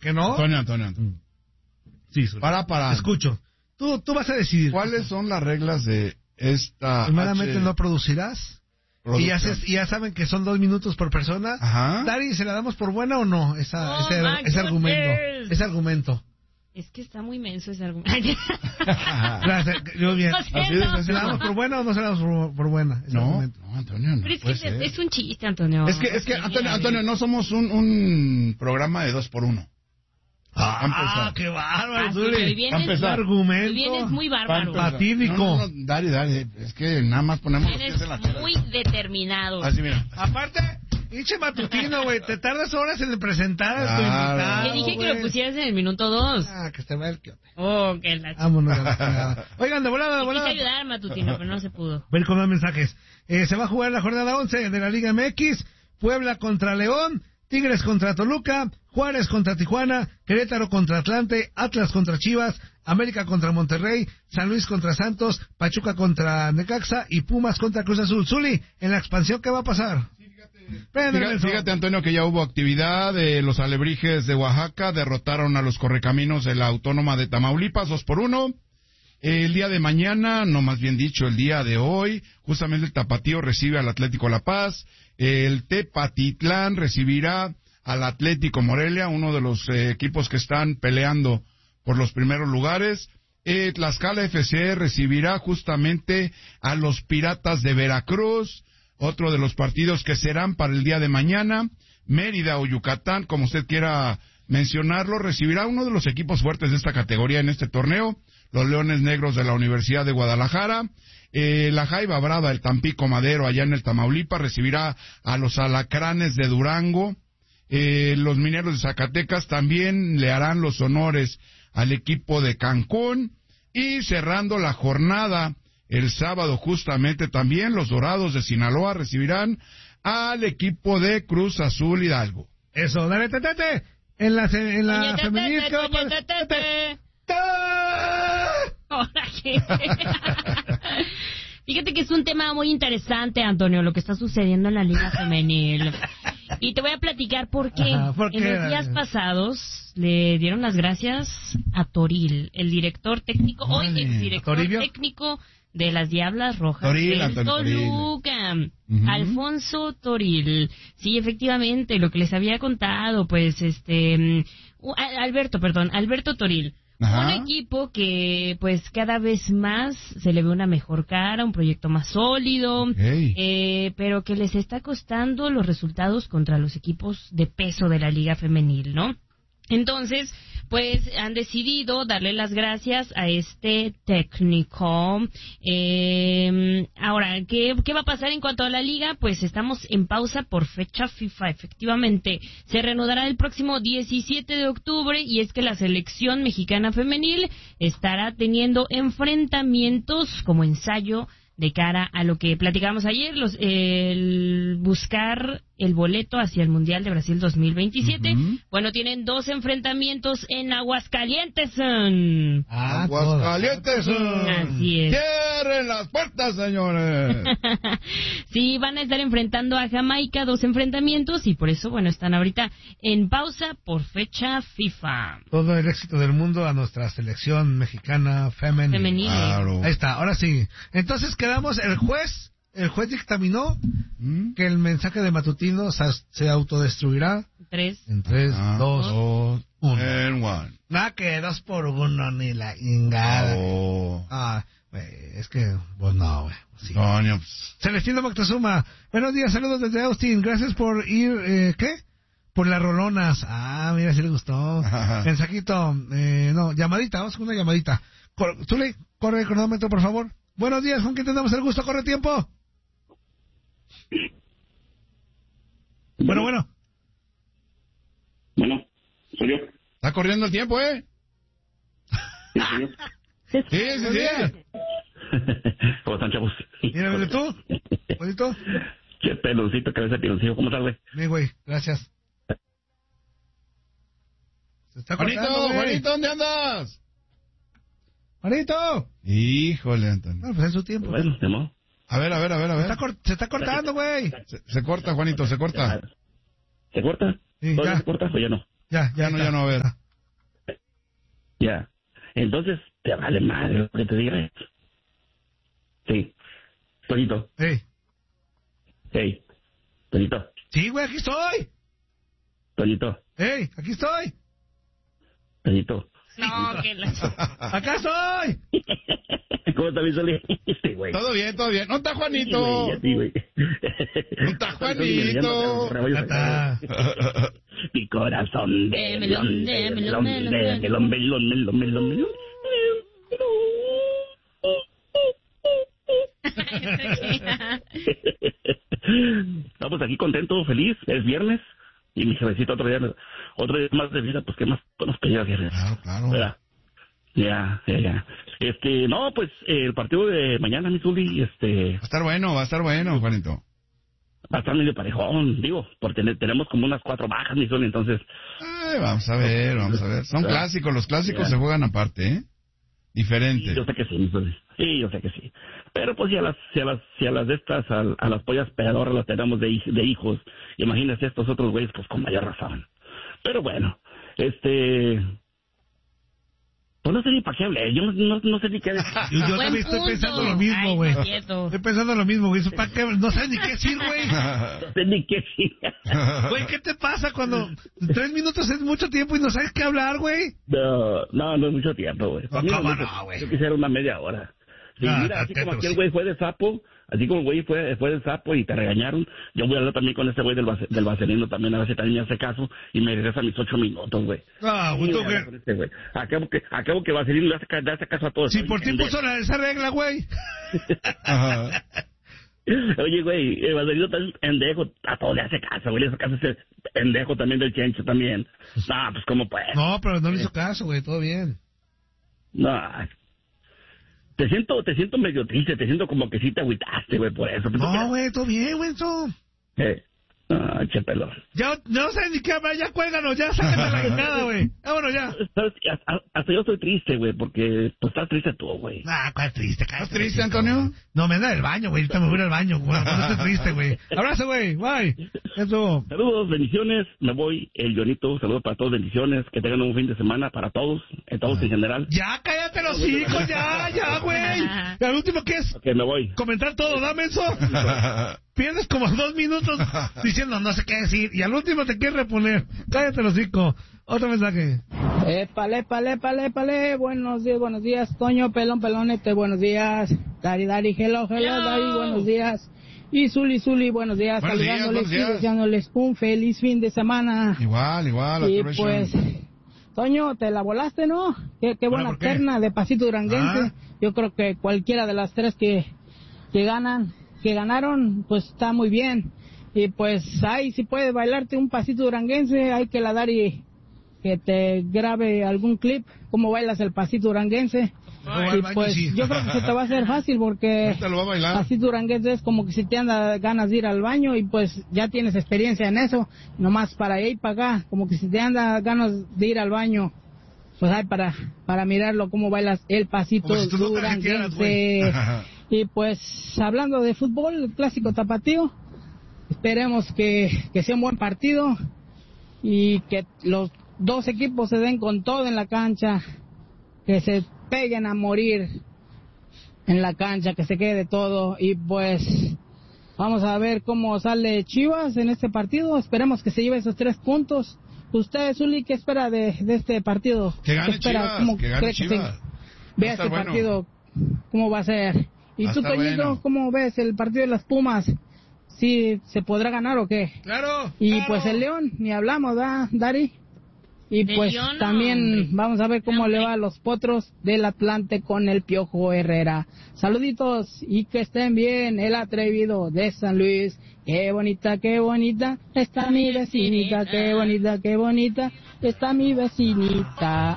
¿Que no? Antonio. Sí, Para. Escucho. Tú vas a decidir. ¿Cuáles son las reglas de esta Primeramente no producirás. Y ya saben que son 2 minutos por persona. Ajá. Dari, ¿se la damos por buena o no? Ese argumento. Es que está muy menso ese argumento. Gracias, yo bien. No sé, ¿Se la damos por buena o no se la damos por buena? No, Antonio, no. Pero es que es un chiste, Antonio. Es que Antonio, no somos un programa de 2x1. ¡Qué bárbaro! Hoy vienes muy bárbaro. Patídico. No, Dari, es que nada más ponemos los pies en la tierra. Muy determinado. Así, mira. Aparte, pinche matutino, güey, te tardas horas en presentar a tu invitado. Te dije que lo pusieras en el minuto 2. Que se vea el quiote. Oh, que la chica. Vámonos. Oigan, de volada. Quise ayudar, Matutino, pero no se pudo. Ver con más mensajes. Se va a jugar la jornada 11 de la Liga MX. Puebla contra León. Tigres contra Toluca, Juárez contra Tijuana, Querétaro contra Atlante, Atlas contra Chivas, América contra Monterrey, San Luis contra Santos, Pachuca contra Necaxa y Pumas contra Cruz Azul. Zuli, en la expansión, ¿qué va a pasar? Fíjate, Antonio, que ya hubo actividad. Los Alebrijes de Oaxaca derrotaron a los Correcaminos de la Autónoma de Tamaulipas 2-1. El día de mañana, no, más bien dicho, el día de hoy, justamente el Tapatío recibe al Atlético La Paz. El Tepatitlán recibirá al Atlético Morelia, uno de los equipos que están peleando por los primeros lugares. Tlaxcala FC recibirá justamente a los Piratas de Veracruz, otro de los partidos que serán para el día de mañana. Mérida o Yucatán, como usted quiera mencionarlo, recibirá uno de los equipos fuertes de esta categoría en este torneo, los Leones Negros de la Universidad de Guadalajara. La Jaiba Brava, el Tampico Madero, allá en el Tamaulipas, recibirá a los Alacranes de Durango. Los Mineros de Zacatecas también le harán los honores al equipo de Cancún. Y cerrando la jornada, el sábado justamente también, los Dorados de Sinaloa recibirán al equipo de Cruz Azul Hidalgo. Eso, dale, Tetete. En la femenil, ¿qué va a pasar? Fíjate que es un tema muy interesante, Antonio, lo que está sucediendo en la Liga Femenil. Y te voy a platicar por qué. En los días pasados le dieron las gracias a Toril, el director técnico, hoy exdirector técnico de las Diablas Rojas de Toluca, Alfonso Toril. Sí, efectivamente, lo que les había contado, pues, Alberto Toril. Ajá. Un equipo que, pues, cada vez más se le ve una mejor cara, un proyecto más sólido, pero que les está costando los resultados contra los equipos de peso de la Liga Femenil, ¿no? Entonces, pues han decidido darle las gracias a este técnico. Ahora, ¿qué va a pasar en cuanto a la liga? Pues estamos en pausa por fecha FIFA. Efectivamente, se reanudará el próximo 17 de octubre y es que la selección mexicana femenil estará teniendo enfrentamientos como ensayo de cara a lo que platicábamos ayer, el buscar el boleto hacia el Mundial de Brasil 2027. Bueno, tienen 2 enfrentamientos en Aguascalientes. ¡Aguascalientes! Así es. ¡Cierren las puertas, señores! Sí, van a estar enfrentando a Jamaica, 2 enfrentamientos, y por eso, bueno, están ahorita en pausa por fecha FIFA. Todo el éxito del mundo a nuestra selección mexicana femenil. Claro. Ahí está, ahora sí. Entonces quedamos, el juez dictaminó que el mensaje de Matutino se autodestruirá. 3. En 3, 2, 1. En 1. Nada que 2 por 1, ni la ingada. Es que, pues no, güey. Sí. Coño. Celestino Moctezuma, buenos días, saludos desde Austin. Gracias por ir, ¿qué? Por las rolonas. Mira, si le gustó. Mensajito, llamadita, vamos con una llamadita. Zuli, corre el cronómetro, por favor. Buenos días, ¿con quién tenemos el gusto? Corre tiempo. Bueno. Bueno, soy yo. Está corriendo el tiempo, ¿eh? Sí, soy yo. Sí. ¿Cómo están, chavos? Mira, ¿tú? ¿Bonito? Qué peloncito, cabeza de piloncillo. ¿Cómo estás, güey? Mi güey, gracias. Se está cortando, Juanito, ¿dónde andas? ¡Juanito! Híjole, Antonio. Pues es su tiempo. Bueno, de modo. A ver. Se está cortando, güey. Se corta, Juanito, se corta. ¿Se corta? Sí, ¿Todavía ya. se corta o ya no? Ya no va a ver. Ya. Entonces, te vale madre lo que te diga. Sí. Tonito. Hey. Tonito. Sí, güey, aquí estoy. Tonito. Hey, aquí estoy. Tonito. No, que la... Acá estoy. ¿Cómo está mi Soli? Sí, güey. Todo bien. ¿No está Juanito? Sí, güey. ¿No está Juanito? Mi corazón de melón. Estamos aquí contentos, feliz, es viernes y mi jefecito otro día más de vida, pues qué más nos pedía viernes. Claro. ¿Verdad? Ya. No, pues el partido de mañana, mi Zuli, Va a estar bueno, Juanito. va a estar medio parejón, digo, porque tenemos como unas 4 bajas, mi Zuli, entonces. Vamos a ver. Son clásicos, los clásicos se juegan aparte, ¿eh? Diferente. Sí, yo sé que sí, mi Zuli. Sí, yo sé que sí. Pero pues si a las de estas, a las pollas pegadoras las tenemos de hijos, imagínense estos otros güeyes, pues con mayor razón. Pero bueno, pues no sé ni para qué hablé, yo no sé ni qué decir. Yo también estoy pensando lo mismo, güey. Estoy pensando lo mismo, güey. ¿Para qué? No sé ni qué decir, güey. No sé ni qué decir. Güey, ¿qué te pasa cuando 3 minutos es mucho tiempo y no sabes qué hablar, güey? No es mucho tiempo, güey. No, ¿cómo no, güey? Yo quisiera una media hora. Sí, mira, así como aquel güey fue de sapo, así como el güey fue de sapo y te regañaron, yo voy a hablar también con ese güey del vaselino también, a ver si también me hace caso y me regresa mis 8 minutos, güey. Güey, tú, güey. Acabo que vaselino le hace caso a todos. Si por ti puso esa regla, güey. Ajá. Oye, güey, el vaselino está pendejo, a todos le hace caso, güey, le hace caso ese pendejo también del Chencho también. No, pues cómo pues. No, pero no le hizo caso, güey, todo bien. No, te siento medio triste, te siento como que sí te agüitaste, güey, por eso. No, güey, todo bien, güey, eso. Che pelón. Ya no sé ni qué hablar, ya cuélganos, ya sácate la chingada, güey. Vámonos ya. Hasta yo estoy triste, güey, porque pues estás triste tú, güey. ¿Cuál triste? ¿Estás triste, Antonio? No, me anda del baño, güey, ahorita me voy al baño, güey. No estoy triste, güey. Abrazo, güey, bye. Eso. Saludos, bendiciones, me voy, el Jonito, saludos para todos, bendiciones, que tengan un fin de semana para todos en general. Ya, cállate los hijos, ya, güey. ¿El último qué es? Ok, me voy. Comentar todo, dame eso. Pierdes como 2 minutos diciendo no sé qué decir y al último te quieres reponer. Cállate los hijos. Otro mensaje. Épale. Buenos días, Toño, pelonete, buenos días. Dari, hello, Dari, buenos días. Y Zuli, buenos días. Saludándoles y deseándoles un feliz fin de semana. Igual. Y pues, Toño, te la volaste, ¿no? Qué buena terna de pasito duranguense. Yo creo que cualquiera de las 3 que ganaron, pues está muy bien. Y pues ahí si puedes bailarte un pasito duranguense, hay que la dar y que te grabe algún clip cómo bailas el pasito duranguense. Y pues yo creo que se te va a hacer fácil porque pasito duranguense es como que si te anda ganas de ir al baño y pues ya tienes experiencia en eso, nomás para ir para acá, como que si te anda ganas de ir al baño, pues hay para mirarlo cómo bailas el pasito duranguense. Y pues hablando de fútbol, el clásico tapatío, esperemos que sea un buen partido y que los 2 equipos se den con todo en la cancha, que se peguen a morir en la cancha, que se quede todo. Y pues vamos a ver cómo sale Chivas en este partido, esperemos que se lleve esos 3 puntos. Usted, Zuli, ¿qué espera de este partido? Que gane Chivas, ¿Cómo que gane Chivas. Vea este partido, cómo va a ser? ¿Y tú, Toñito, cómo ves el partido de las Pumas? ¿Sí se podrá ganar o qué? Claro. Y pues el León, ni hablamos, ¿da, Dari? Y pues León, también vamos a ver cómo le va a los Potros del Atlante con el Piojo Herrera. Saluditos y que estén bien, el atrevido de San Luis. Qué bonita está mi vecinita, qué bonita está mi vecinita.